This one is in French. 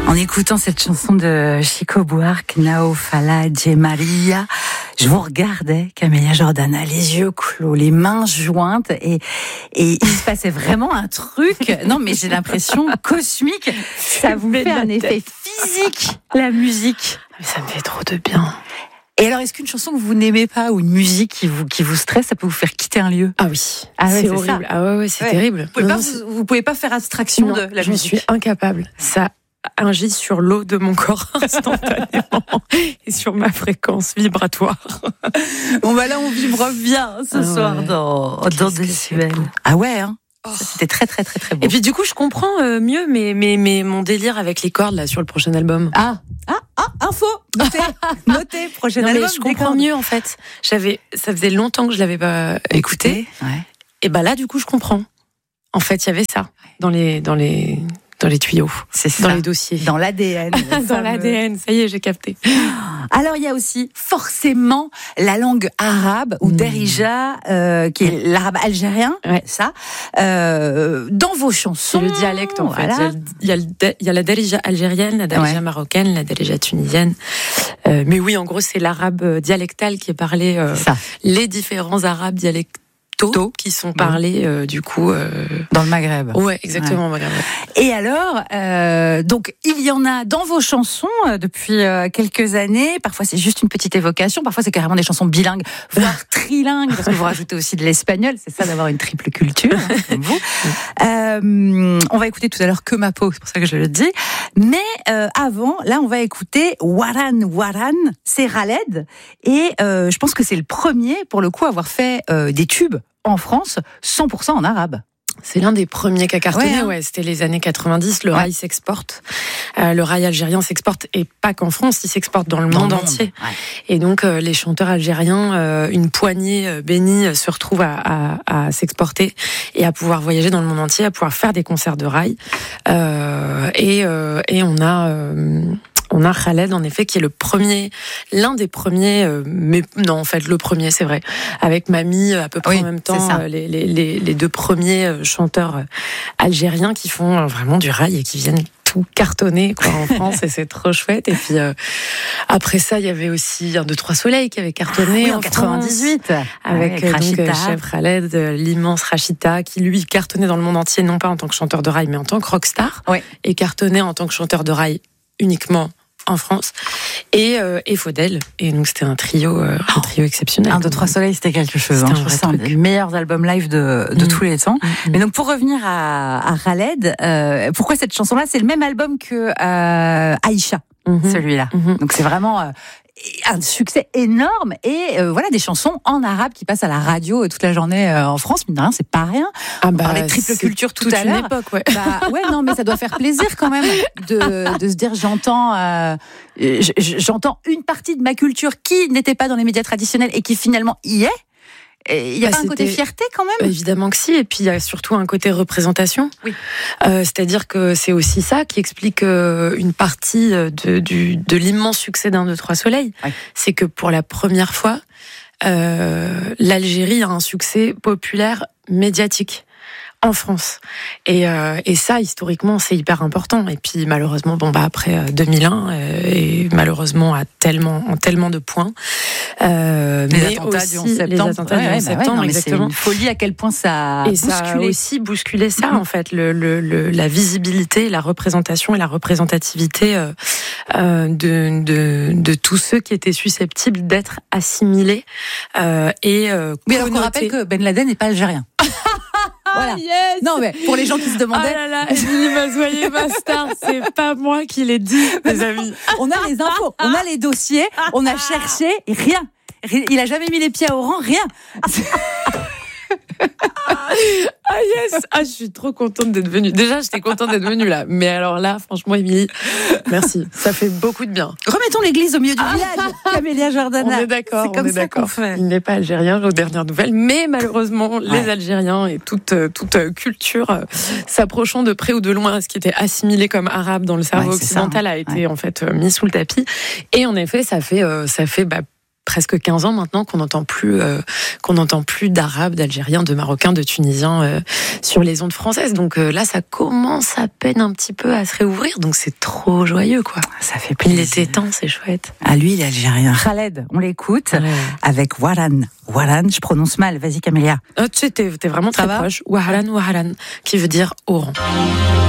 En écoutant cette chanson de Chico Buarque, Nao Fala de Maria, je vous regardais, Camélia Jordana, les yeux clos, les mains jointes, et il se passait vraiment un truc. Non, mais j'ai l'impression cosmique. Ça vous fait un effet physique, la musique. Ça me fait trop de bien. Et alors, est-ce qu'une chanson que vous n'aimez pas ou une musique qui vous stresse, ça peut vous faire quitter un lieu? Ah oui, ah ouais, c'est horrible. Ça. Ah ouais, c'est terrible. Vous pouvez pas faire abstraction de la musique. Je suis incapable. Ça agit sur l'eau de mon corps instantanément et sur ma fréquence vibratoire. Bon bah là, on vibre bien ce soir dans Décibel. Ah ouais, hein. C'était très très très très beau. Et puis du coup, je comprends mieux mais mon délire avec les cordes là sur le prochain album. Info, notez, prochain album. Je comprends mieux en fait. Ça faisait longtemps que je l'avais pas écouté. Ouais. Et bah là, du coup, je comprends. En fait, il y avait ça dans les tuyaux, c'est ça, dans les dossiers, dans l'ADN. Dans l'ADN, ça y est, j'ai capté. Alors il y a aussi forcément la langue arabe ou Derija, qui est l'arabe algérien, ça. Dans vos chansons, c'est le dialecte en fait. Voilà. Il y a la Derija algérienne, la Derija marocaine, la Derija tunisienne. Mais oui, en gros, c'est l'arabe dialectal qui est parlé. Les différents arabes dialectaux qui sont parlés du coup dans le Maghreb. Ouais, exactement, au Maghreb. Et alors, donc il y en a dans vos chansons depuis quelques années. Parfois c'est juste une petite évocation, parfois c'est carrément des chansons bilingues, voire trilingues, parce que vous rajoutez aussi de l'espagnol. C'est ça d'avoir une triple culture, comme vous. On va écouter tout à l'heure Que ma peau, c'est pour ça que je le dis. Mais avant, là, on va écouter Waran Waran, c'est Khaled, et je pense que c'est le premier, pour le coup, à avoir fait des tubes en France, 100% en arabe. C'est l'un des premiers qui a cartonné, c'était les années 90, le rail s'exporte. Le rail algérien s'exporte, et pas qu'en France, il s'exporte dans le monde entier. Ouais. Et donc, les chanteurs algériens, une poignée bénie, se retrouvent à s'exporter et à pouvoir voyager dans le monde entier, à pouvoir faire des concerts de rail. Et on a Khaled, en effet, qui est l'un des premiers, mais non, en fait, le premier, c'est vrai, avec Mamie, à peu près en même temps, les deux premiers chanteurs algériens qui font vraiment du rail et qui viennent tout cartonner, quoi, en France, et c'est trop chouette. Et puis, après ça, il y avait aussi 1, 2, 3 Soleil qui avait cartonné en 98. Avec Chef Khaled, l'immense Rachita, qui lui cartonnait dans le monde entier, non pas en tant que chanteur de rail, mais en tant que rockstar. Et cartonnait en tant que chanteur de rail uniquement en France, et Faudel. Et donc c'était un trio exceptionnel. 1, 2, 3 Soleil, c'était quelque chose. Je trouve ça un des meilleurs albums live de tous les temps. Mais donc pour revenir à Khaled, pourquoi cette chanson-là? C'est le même album que Aïcha, celui-là. Donc c'est vraiment un succès énorme, et voilà, des chansons en arabe qui passent à la radio toute la journée en France. Mine de rien, c'est pas rien. On parlait de triple culture tout à l'heure. Époque, non, mais ça doit faire plaisir quand même de se dire j'entends une partie de ma culture qui n'était pas dans les médias traditionnels et qui finalement y est. Il y a pas un côté fierté quand même? Évidemment que si, et puis il y a surtout un côté représentation. Oui. C'est-à-dire que c'est aussi ça qui explique une partie de l'immense succès d'1, 2, 3 Soleil. Oui. C'est que pour la première fois, l'Algérie a un succès populaire médiatique en France, et ça historiquement c'est hyper important. Et puis malheureusement après 2001 et malheureusement en tellement de points, les attentats du 11 septembre, exactement. C'est une folie à quel point ça a bousculé. Ça a aussi bousculé ça, en fait, la visibilité, la représentation et la représentativité de tous ceux qui étaient susceptibles d'être assimilés mais alors qu'on rappelle que Ben Laden n'est pas algérien. Voilà. Yes. Non, mais pour les gens qui se demandaient. Ah là là, Émilie Mazoyer, ma star, c'est pas moi qui l'ai dit, mes amis. On a les infos, on a les dossiers, on a cherché, et rien. Il a jamais mis les pieds à Oran, rien. Ah yes! Je suis trop contente d'être venue. Déjà, j'étais contente d'être venue là. Mais alors là, franchement, Émilie, merci. Ça fait beaucoup de bien. Remettons l'église au milieu du village, Camélia Jordana. On est d'accord. C'est comme ça qu'on fait. Il n'est pas algérien, aux dernières nouvelles. Mais malheureusement, les Algériens et toute culture s'approchant de près ou de loin à ce qui était assimilé comme arabe dans le cerveau occidental a été en fait mis sous le tapis. Et en effet, ça fait presque 15 ans maintenant qu'on n'entend plus d'Arabes, d'Algériens, de Marocains, de Tunisiens sur les ondes françaises. Donc là, ça commence à peine un petit peu à se réouvrir. Donc c'est trop joyeux, quoi. Ça fait plaisir. Il était temps, c'est chouette. Ah, lui, il est algérien. Khaled, on l'écoute avec Waran. Waran, je prononce mal. Vas-y, Camélia. Tu sais, t'es vraiment très proche. Wahalan, qui veut dire Oran.